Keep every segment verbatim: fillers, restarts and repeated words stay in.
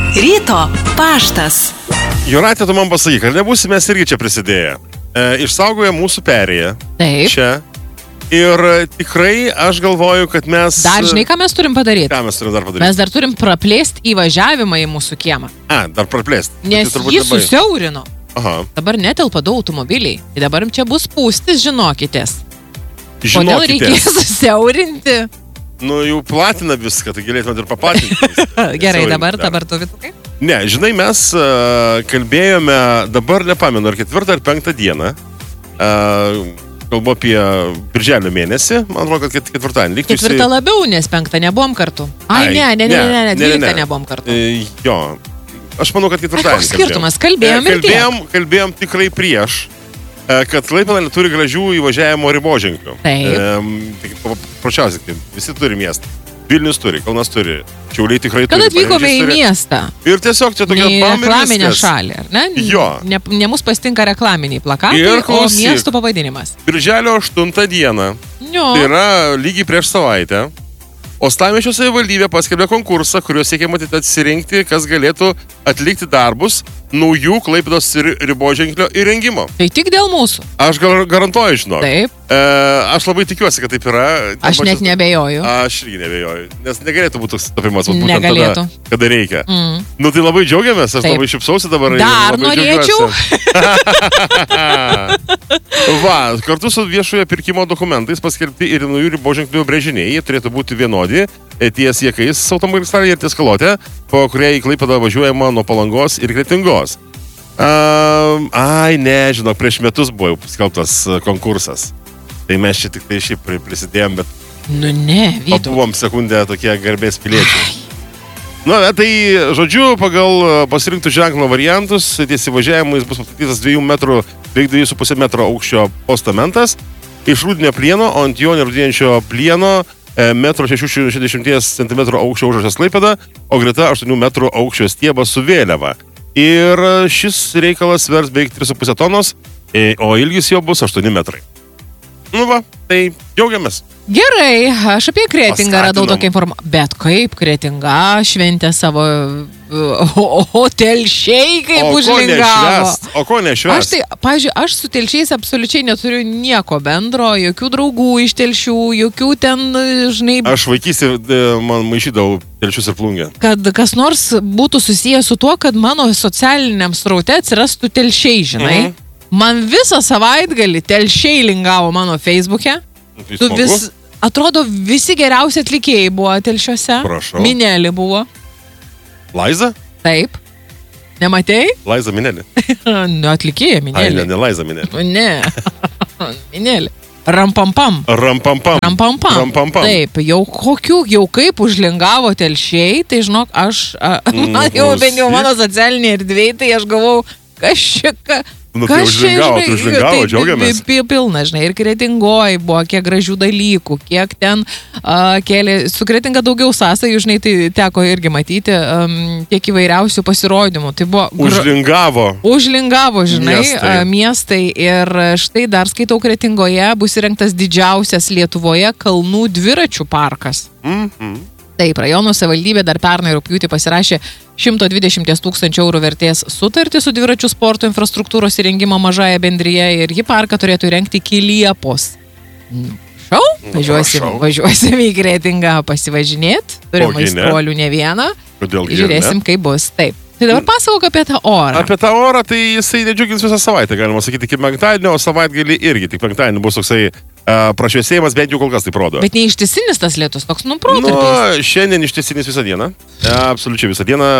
Ryto paštas. Jūratė, tu man pasakyk, ar nebūsime mes irgi čia prisidėję? E, išsaugoja mūsų perėją. Taip. Čia. Ir tikrai aš galvoju, kad mes... Dar žinai, ką mes turim padaryti? Ką mes turim dar padaryti? Mes dar turim praplėsti įvažiavimą į mūsų kiemą. A, dar praplėsti. Nes tai jis labai... susiaurino. Aha. Dabar netelpa du automobiliai. Tai dabar čia bus pūstis, žinokitės. Žinokitės. Kodėl reikės susiaurinti? Nu, jau platina viską, tai galėtume ir paplatinti. Gerai, dabar, dabar tu vitukai? Ne, žinai, mes uh, kalbėjome, dabar nepamenu, ar ketvirtą ar penktą dieną, uh, kalbu apie birželio mėnesį, man atrodo, kad ketvirtadienį. Ketvirtą labiau, nes penktą nebuvom kartu. Ai, ne, ne, ne, ne, ne, dvyliktą nebuvom kartu. E, jo, aš manau, kad ketvirtadienį. Koks skirtumas, kalbėjom ir tiek. Kalbėjom, kalbėjom tikrai prieš, kad Klaipėda neturi gražių įvažiavimo riboženklių. Taip. E, Pračiausiai, visi turi miestą. Vilnius turi, Kaunas turi, Šiauliai tikrai turi. Kad atvykome į miestą. Ir tiesiog čia tokia reklaminė šalį, ar ne? Jo. Ne, ne mus pastinka reklaminiai plakatai, o miestų pavadinimas. Birželio aštuntą dieną. Jo. Tai yra lygiai prieš savaitę. Uostamiesčio savivaldybė paskelbė konkursą, kuriuo siekia matyti atsirinkti, kas galėtų atlikti darbus naujų Klaipėdos riboženklio įrengimo. Tai tik dėl mūsų. Aš gar, garantuoju, žinok. Taip. E, aš labai tikiuosi, kad taip yra. Aš net nebejoju. Aš irgi nebejoju, nes negalėtų būti toks tapimas, būtent negalėtų. Tada, kada reikia. Mm. Nu tai labai džiaugiamės, aš taip. Labai šipsausi dabar. Dar norėčiau. Va, kartu su viešojo pirkimo dokumentais paskelbti ir naujų riboženklių brėžiniai, jie turėtų būti vienodi ties Jakais automobilistralėje ir ties Kalotė, po kurią į Klaipėdą važiuojama nuo Palangos ir Kretingos. Um, ai, ne, žinok, prieš metus buvo jau paskelbtas konkursas. Tai mes čia tik tai šiaip prisidėjom, bet... Nu ne, Vytau. Buvom sekundę tokie garbės piliečiai. Nu, tai, žodžiu, pagal pasirinktų ženklo variantus, ties įvažiavimais bus pastatytas dviejų metrų, beveik dviejų su pusė metro aukščio postamentas, iš rūdinio plieno, o ant jo nerūdėjančio plieno metro šešių šimtų šešiasdešimties centimetrų aukščio užrašas Klaipėda, o greta aštuonių metrų aukščio stiebas su vėliava. Ir šis reikalas vers beveik tris su pusė tonos, o ilgis jo bus aštuoni metrai. Nu va, tai džiaugiamės. Gerai, aš apie Kretingą radau tokią informaciją. Bet kaip Kretinga šventė savo o telšiai kaip užlingavo. O ko nešvest? Aš tai, pavyzdžiui, aš su telšiais absoliučiai neturiu nieko bendro, jokių draugų iš telšių, jokių ten, žinai... Aš vaikystė man maišydavau telšius ir plungę. Kad kas nors būtų susijęs su tuo, kad mano socialiniam sraute atsirastų telšiai, žinai. Mhm. Man visą savaitgalį telšiai lingavo mano Facebook'e. Tai tu vis, atrodo, visi geriausi atlikėjai buvo telšiuose. Prašau. Minelį buvo. Laiza? Taip. Nematei? Laiza Minelį. Nu, atlikėja Minelį. Ai, ne, ne Laiza Minelį. Ne. Minelį. Rampampam. Rampampam. Rampampam. Rampampam. Taip, jau kokių, jau kaip užlingavo telšiai, tai žinok, aš, a, Mm, man jau bent jau mano socialinė erdvėj, tai aš galvau, kas čia, ka, Nu, tai užlingavo, tai užlingavo, džiaugiamės. Pilna, žinai, ir Kretingoj buvo kiek gražių dalykų, kiek ten uh, kėlė, su Kretinga daugiau sąsajų, žinai, tai teko irgi matyti, um, tiek įvairiausių pasirodymų. Tai buvo... Gra... Užlingavo. Užlingavo, žinai, miestai. Uh, miestai. Ir štai dar skaitau, Kretingoje bus įrengtas didžiausias Lietuvoje kalnų dviračių parkas. Mhm. Taip, rajono savivaldybė dar pernai rugpjūtį pasirašė šimto dvidešimt tūkstančių eurų vertės sutartį su dviračių sporto infrastruktūros įrengimo mažąja bendrija ir ji parką turėtų įrengti iki Liepos. Šau, važiuosim, Prašau. važiuosim į Kretingą pasivažinėti, turim aistruolių ne vieną, Kodėl žiūrėsim, kaip bus. Taip. Tai dabar pasakok apie tą orą. Apie tą orą, tai jisai nedžiugins visą savaitę, galima sakyti, iki penktadienio, o savaitgalį irgi, tik penktadienį bus toksai uh, prašviesėjimas, bent jau kol kas taip rodo. Bet ne ištisinis tas lietus, toks Nu, nuprotarpis. šiandien ištisinis visą dieną, ja, absoliučiai visą dieną,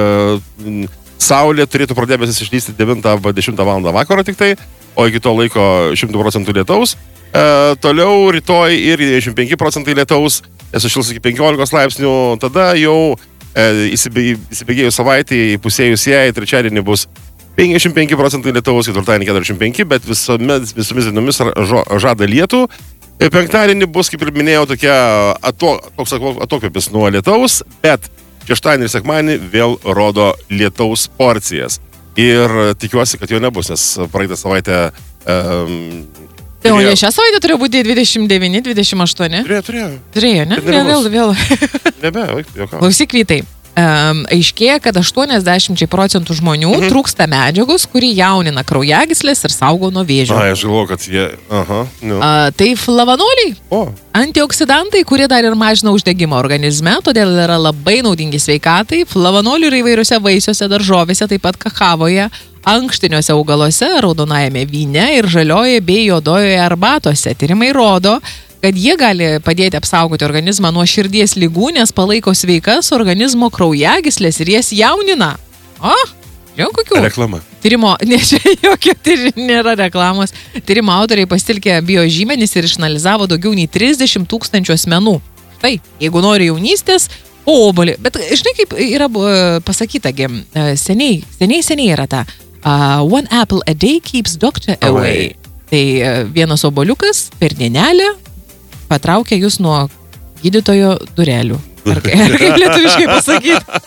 uh, saulė turėtų pradėbėsis išlysti devintą arba dešimtą valandą vakaro tik tai, o iki to laiko šimtų procentų lietaus. Uh, toliau rytoj irgi devyniasdešimt penki procentai lietaus, sušils iki penkiolikos laipsnių, tada jau įsibėgėjus savaitį, pusėjus jai, trečiadienį bus penkiasdešimt penki procentai lietaus, ketvirtadienį keturiasdešimt penki, bet visomis, visomis dienomis žada lietų. Penktadienį bus, kaip ir minėjau, tokia ato, toks atokvėpis nuo lietaus, bet šeštadienį ir sekmadienį vėl rodo lietaus porcijas. Ir tikiuosi, kad jo nebus, nes praeitą savaitę... Um, Tai o ne šią savaitę turėjo būti dvidešimt devyni dvidešimt aštuoni? Turėjo, turėjo. Turėjo, ne? Kad nebebus. Vėl, vėl. Nebe, jokau. Klausyk, Vytai. um, aiškėja, kad aštuoniasdešimt procentų žmonių mhm. trūksta medžiagos, kuri jaunina kraujagyslės ir saugo nuo vėžio. Ai, aš galvoju, kad jie... Aha, nu. uh, tai flavonoliai, o. antioksidantai, kurie dar ir mažina uždegimą organizme, todėl yra labai naudingi sveikatai. Flavonolių yra įvairiuose vaisiuose, daržovėse, taip pat kakavoje, ankštiniuose augaluose, raudonajame vyne ir žalioje bei juodojoje arbatose. Tyrimai rodo, kad jie gali padėti apsaugoti organizmą nuo širdies ligų, nes palaiko sveikas organizmo kraujagyslės ir jas jaunina. O, žinau kokių? Reklama. Tyrimo, ne, čia jokio tyri, nėra reklamos. Tyrimo autoriai pasitelkė biožymenis ir išanalizavo daugiau nei trisdešimt tūkstančių asmenų. Tai, jeigu nori jaunystės, obuolį. Bet žinai, kaip yra pasakyta, seniai, seniai, seniai yra ta uh, one apple a day keeps doctor away. away. Tai vienas oboliukas per dienelę patraukia jūs nuo gydytojo durelių. Ar, ar kaip lietuviškai pasakyti?